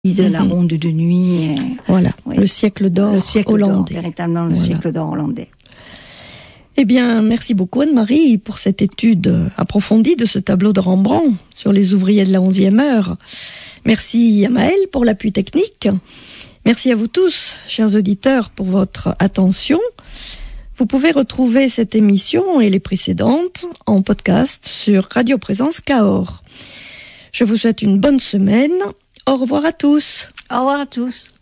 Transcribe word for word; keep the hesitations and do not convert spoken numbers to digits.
de la ronde de nuit. Et, voilà, oui. le siècle d'or le siècle hollandais. d'or, véritablement le voilà. siècle d'or hollandais. Eh bien, merci beaucoup Anne-Marie pour cette étude approfondie de ce tableau de Rembrandt sur les ouvriers de la onzième heure. Merci à Maëlle pour l'appui technique. Merci à vous tous, chers auditeurs, pour votre attention. Vous pouvez retrouver cette émission et les précédentes en podcast sur Radio Présence Cahors. Je vous souhaite une bonne semaine. Au revoir à tous. Au revoir à tous.